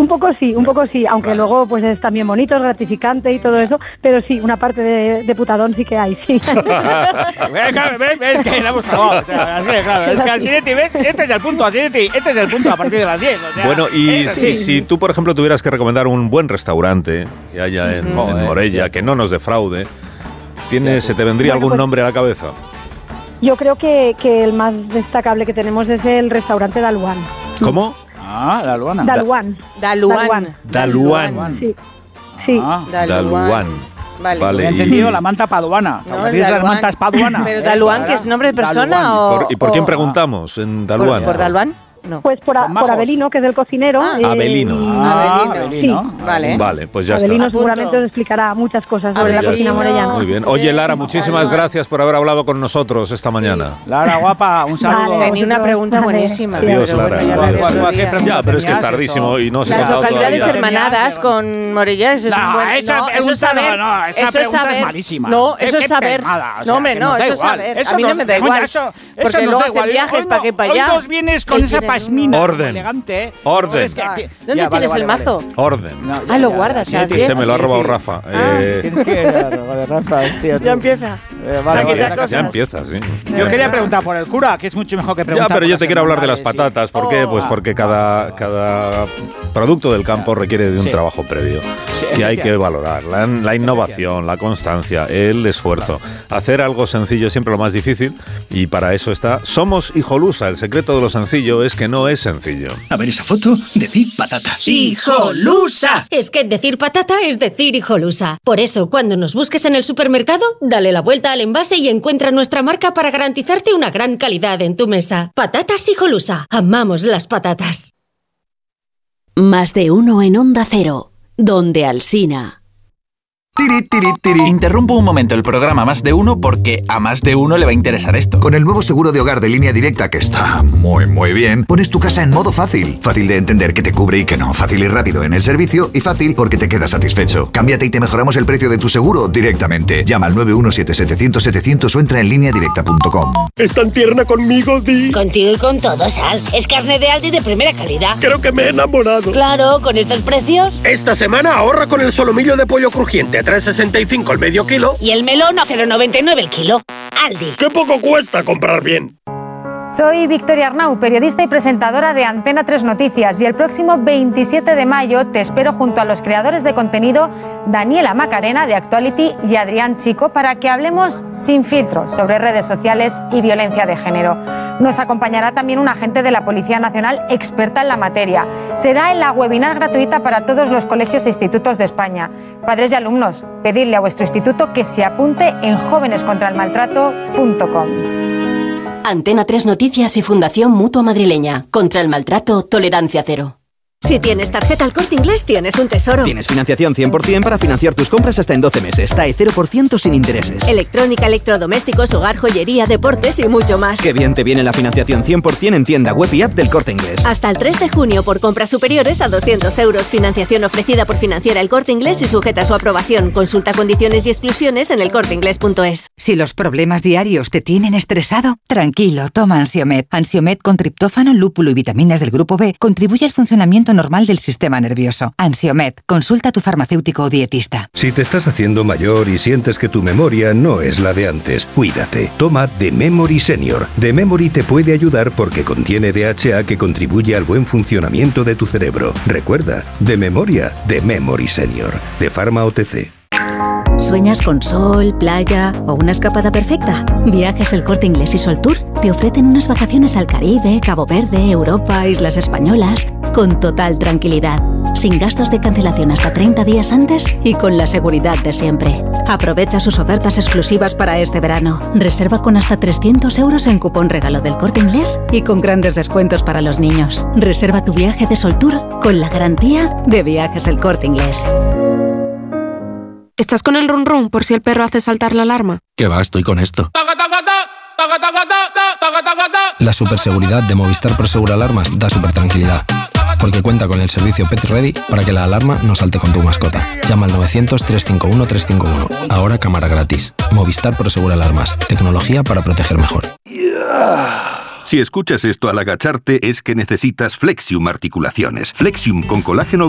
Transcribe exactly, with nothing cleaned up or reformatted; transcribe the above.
poco sí, un poco sí, aunque vale. luego pues es también bonito, es gratificante y todo eso, pero sí, una parte de, de putadón sí que hay, sí. Claro, ves, ves que la hemos trabado, o sea, así, claro, es que al siguiente, ¿ves? Este es el punto, al siguiente, este es el punto a partir de las diez, o sea, bueno, y si, sí. si tú, por ejemplo, tuvieras que recomendar un buen restaurante que haya en, uh-huh. en Morella, que no nos defraude, ¿tienes, ¿se te vendría bueno, algún pues, nombre a la cabeza? Yo creo que, que el más destacable que tenemos es el restaurante Daluán. ¿Cómo? Ah, Daluán. Daluán. Daluán. Daluán. Sí. sí. Ah, Daluán. Vale. vale. He entendido la manta paduana. No, ¿Tienes las mantas paduana? Pero Daluán, ¿que es nombre de persona o...? ¿Por, ¿Y por o, quién preguntamos en Daluán? ¿Por, por Daluán? No. Pues por, a, por Abelino, que es el cocinero. Ah, eh, Abelino. Ah, Abelino. Sí. Vale. Vale, pues ya Abelino está. seguramente os explicará muchas cosas sobre Abelino. la cocina morellana. Muy bien. Oye, Lara, muchísimas Daluán. gracias por haber hablado con nosotros esta mañana. Sí. Lara, guapa, un saludo. Vale, tenía una pregunta buenísima. Adiós, Lara. Bueno, ya, Adiós. la Adiós. Ya, pero es que es tardísimo y no se ha Las contado localidades todavía. hermanadas con Morella, eso es no, un buen... Esa no, pregunta, eso es saber... no, no, esa eso pregunta es, saber, es malísima. No, ¿Qué, eso qué es saber... permada? O sea, no, hombre, no, eso es saber. A mí no me da igual. Eso, porque eso luego da hacen igual. viajes para que para allá. Hoy nos vienes con esa pasmina elegante, ¿eh? Orden. Es que, que, ¿Dónde ya, tienes vale, el vale, mazo? Vale. Orden. No, ya, ah, lo ya, guardas. ya, ¿sabes? Sí, se me lo ha Sí, robado tío. Rafa. Ah, Eh, Tienes que de Rafa, hostia, ya empieza. Eh, vale, Aquí vale, te cosas. ya empieza, sí. Yo quería preguntar por el cura, que es mucho mejor que preguntar Ya, pero por yo las te quiero hablar de las hermandades, patatas. sí. ¿Por qué? Oh, Pues porque ah, cada, vale, cada producto del campo requiere de un Sí. trabajo previo Sí, que hay que efectivamente. valorar. La, la innovación, la constancia, el esfuerzo. Hacer algo sencillo es siempre lo más difícil y para eso está Somos Hijolusa. El secreto de lo sencillo es que no es sencillo. A ver esa foto, decid patata. ¡Hijolusa! Es que decir patata es decir hijolusa. Por eso, cuando nos busques en el supermercado, dale la vuelta al envase y encuentra nuestra marca para garantizarte una gran calidad en tu mesa. Patatas Hijolusa. Amamos las patatas. Más de uno en Onda Cero, donde Alsina. Tiri, tiri, tiri. Interrumpo un momento el programa Más de Uno porque a más de uno le va a interesar esto. Con el nuevo seguro de hogar de Línea Directa, que está muy, muy bien, pones tu casa en modo fácil. Fácil de entender que te cubre y que no. Fácil y rápido en el servicio y fácil porque te quedas satisfecho. Cámbiate y te mejoramos el precio de tu seguro directamente. Llama al nueve uno siete setecientos setecientos o entra en línea directa punto com. ¿Es tan tierna conmigo, Di? Contigo y con todo, Sal. Es carne de Aldi de primera calidad. Creo que me he enamorado. Claro, con estos precios. Esta semana ahorra con el solomillo de pollo crujiente a tres sesenta y cinco el medio kilo. Y el melón a cero noventa y nueve el kilo. Aldi. ¡Qué poco cuesta comprar bien! Soy Victoria Arnau, periodista y presentadora de Antena tres Noticias, y el próximo veintisiete de mayo te espero junto a los creadores de contenido Daniela Macarena de Actuality y Adrián Chico para que hablemos sin filtros sobre redes sociales y violencia de género. Nos acompañará también un agente de la Policía Nacional experta en la materia. Será en la webinar gratuita para todos los colegios e institutos de España. Padres y alumnos, pedidle a vuestro instituto que se apunte en jóvenes contra el maltrato punto com. Antena tres Noticias y Fundación Mutua Madrileña. Contra el maltrato, tolerancia cero. Si tienes tarjeta El Corte Inglés, tienes un tesoro. Tienes financiación cien por ciento para financiar tus compras hasta en doce meses. T A E cero por ciento sin intereses. Electrónica, electrodomésticos, hogar, joyería, deportes y mucho más. Qué bien te viene la financiación cien por ciento en tienda web y app del Corte Inglés. Hasta el tres de junio por compras superiores a doscientos euros. Financiación ofrecida por Financiera El Corte Inglés y sujeta a su aprobación. Consulta condiciones y exclusiones en elcorteinglés punto es. Si los problemas diarios te tienen estresado, tranquilo, toma Ansiomed. Ansiomed con triptófano, lúpulo y vitaminas del grupo B contribuye al funcionamiento normal del sistema nervioso. Ansiomed, consulta a tu farmacéutico o dietista. Si te estás haciendo mayor y sientes que tu memoria no es la de antes, cuídate. Toma The Memory Senior. The Memory te puede ayudar porque contiene D H A que contribuye al buen funcionamiento de tu cerebro. Recuerda, de memoria, The Memory Senior, de Pharma O T C. ¿Sueñas con sol, playa o una escapada perfecta? Viajes El Corte Inglés y Sol Tour te ofrecen unas vacaciones al Caribe, Cabo Verde, Europa, Islas Españolas, con total tranquilidad, sin gastos de cancelación hasta treinta días antes y con la seguridad de siempre. Aprovecha sus ofertas exclusivas para este verano. Reserva con hasta trescientos euros en cupón regalo del Corte Inglés y con grandes descuentos para los niños. Reserva tu viaje de Sol Tour con la garantía de Viajes El Corte Inglés. ¿Estás con el run run por si el perro hace saltar la alarma? ¿Qué va? Estoy con esto. La superseguridad de Movistar Prosegur Alarmas da super tranquilidad, porque cuenta con el servicio Pet Ready para que la alarma no salte con tu mascota. Llama al novecientos, trescientos cincuenta y uno, trescientos cincuenta y uno. Ahora cámara gratis. Movistar Prosegur Alarmas. Tecnología para proteger mejor. Si escuchas esto al agacharte es que necesitas Flexium Articulaciones. Flexium con colágeno